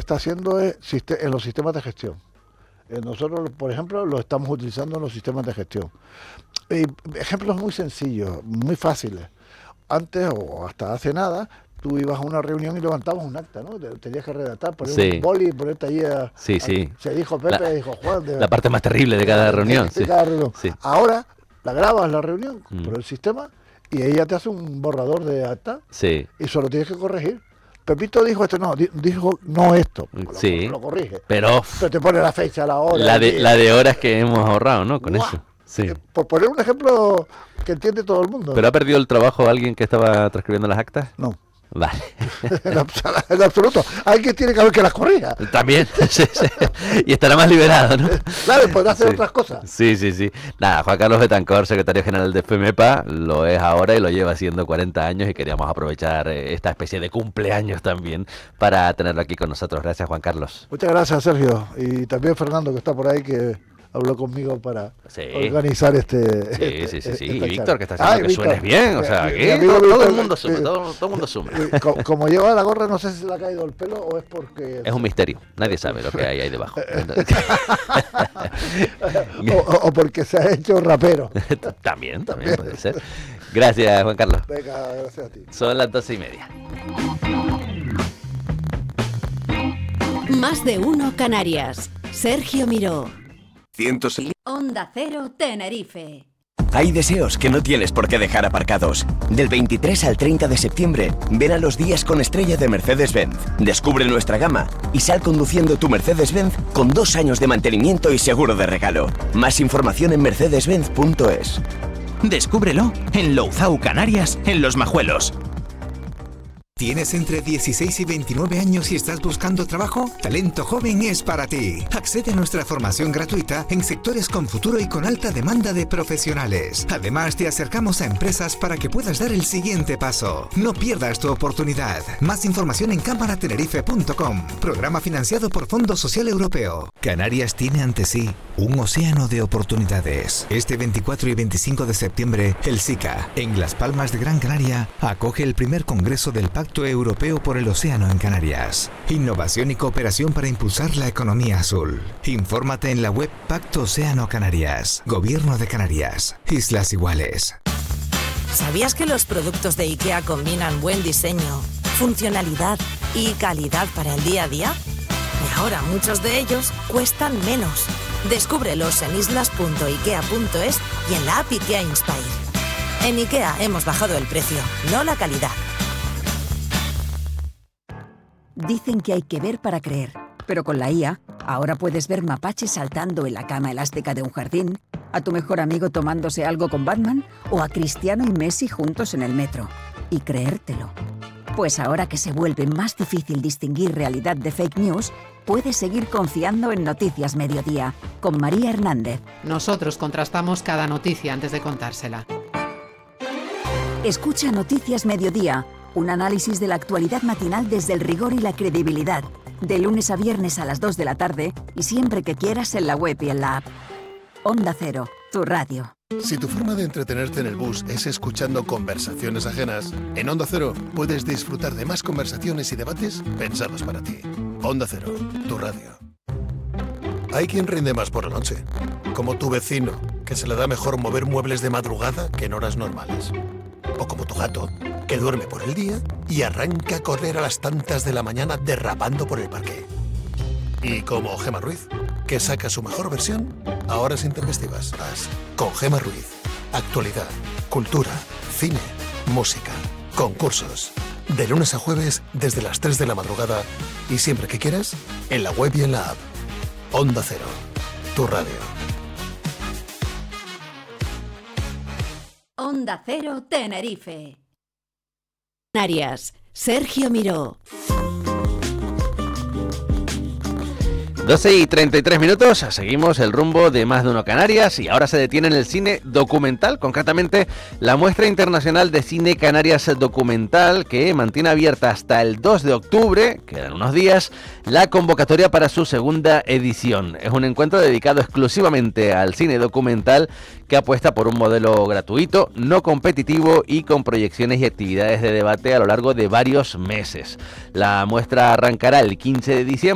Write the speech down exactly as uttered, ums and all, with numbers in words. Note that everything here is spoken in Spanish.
está haciendo es en los sistemas de gestión. Nosotros, por ejemplo, lo estamos utilizando en los sistemas de gestión. Y ejemplos muy sencillos, muy fáciles. Antes, o hasta hace nada, tú ibas a una reunión y levantabas un acta, ¿no? Tenías que redactar, poner sí. un boli y ponerte allí a... Sí, a, sí. Se dijo Pepe, la, dijo Juan... De, la parte más terrible de cada de, reunión. De, sí. de cada reunión. Sí. Ahora, la grabas la reunión mm. por el sistema y ella te hace un borrador de acta sí. y solo tienes que corregir. Pepito dijo esto, no, dijo no esto, sí. lo, lo corrige. Pero, Pero te pone la fecha, la hora. La de, la de horas que hemos ahorrado, ¿no? Con ¡guau! Eso. Sí. Eh, por poner un ejemplo que entiende todo el mundo. ¿Pero ha perdido el trabajo alguien que estaba transcribiendo las actas? No. Vale. en, en absoluto. Alguien tiene que ver que las corrija. También. sí, sí. Y estará más liberado, ¿no? Claro, podrá hacer sí. otras cosas. Sí, sí, sí. Nada, Juan Carlos Betancor, secretario general de FEMEPA, lo es ahora y lo lleva haciendo cuarenta años y queríamos aprovechar esta especie de cumpleaños también para tenerlo aquí con nosotros. Gracias, Juan Carlos. Muchas gracias, Sergio. Y también Fernando, que está por ahí, que habló conmigo para sí. organizar este... Sí, este, sí, sí, sí. Y Víctor, que está haciendo Ay, que Víctor, suenes bien. O sea, aquí todo, todo, Víctor, todo el mundo suma, eh, todo, todo el mundo suma. Eh, como, como lleva la gorra, no sé si se le ha caído el pelo o es porque... Es un misterio. Nadie sabe lo que hay ahí debajo. o, o, o porque se ha hecho rapero. también, también puede ser. Gracias, Juan Carlos. Venga, gracias a ti. Son las doce y media. Más de uno Canarias. Sergio Miró. Cientos... Onda Cero Tenerife. Hay deseos que no tienes por qué dejar aparcados. Del veintitrés al treinta de septiembre, ven a los días con estrella de Mercedes-Benz. Descubre nuestra gama y sal conduciendo tu Mercedes-Benz con dos años de mantenimiento y seguro de regalo. Más información en mercedes benz punto es. Descúbrelo en Louzao, Canarias, en Los Majuelos. ¿Tienes entre dieciséis y veintinueve años y estás buscando trabajo? Talento Joven es para ti. Accede a nuestra formación gratuita en sectores con futuro y con alta demanda de profesionales. Además, te acercamos a empresas para que puedas dar el siguiente paso. No pierdas tu oportunidad. Más información en cámara tenerife punto com. Programa financiado por Fondo Social Europeo. Canarias tiene ante sí un océano de oportunidades. Este veinticuatro y veinticinco de septiembre, el SICA, en Las Palmas de Gran Canaria, acoge el primer congreso del Pacto Europeo por el Océano en Canarias. Innovación y cooperación para impulsar la economía azul. Infórmate en la web Pacto Océano Canarias. Gobierno de Canarias. Islas Iguales. ¿Sabías que los productos de IKEA combinan buen diseño, funcionalidad y calidad para el día a día? Y ahora muchos de ellos cuestan menos. Descúbrelos en islas punto ikea punto es y en la app IKEA Inspire. En IKEA hemos bajado el precio, no la calidad. Dicen que hay que ver para creer, pero con la I A, ahora puedes ver mapaches saltando en la cama elástica de un jardín, a tu mejor amigo tomándose algo con Batman o a Cristiano y Messi juntos en el metro. Y creértelo. Pues ahora que se vuelve más difícil distinguir realidad de fake news, puedes seguir confiando en Noticias Mediodía, con María Hernández. Nosotros contrastamos cada noticia antes de contársela. Escucha Noticias Mediodía, un análisis de la actualidad matinal desde el rigor y la credibilidad, de lunes a viernes a las dos de la tarde y siempre que quieras en la web y en la app. Onda Cero, tu radio. Si tu forma de entretenerte en el bus es escuchando conversaciones ajenas, en Onda Cero puedes disfrutar de más conversaciones y debates pensados para ti. Onda Cero, tu radio. Hay quien rinde más por la noche, como tu vecino, que se le da mejor mover muebles de madrugada que en horas normales. O como tu gato, que duerme por el día y arranca a correr a las tantas de la mañana derrapando por el parque. Y como Gemma Ruiz, que saca su mejor versión a horas intempestivas. Con Gemma Ruiz. Actualidad, cultura, cine, música, concursos. De lunes a jueves desde las tres de la madrugada y siempre que quieras, en la web y en la app. Onda Cero, tu radio. Onda Cero Tenerife. Canarias, Sergio Miró. doce y treinta y tres minutos, seguimos el rumbo de Más de Uno Canarias y ahora se detiene en el cine documental, concretamente la muestra internacional de cine Canarias documental que mantiene abierta hasta el dos de octubre, quedan unos días, la convocatoria para su segunda edición. Es un encuentro dedicado exclusivamente al cine documental que apuesta por un modelo gratuito, no competitivo y con proyecciones y actividades de debate a lo largo de varios meses. La muestra arrancará el quince de diciembre.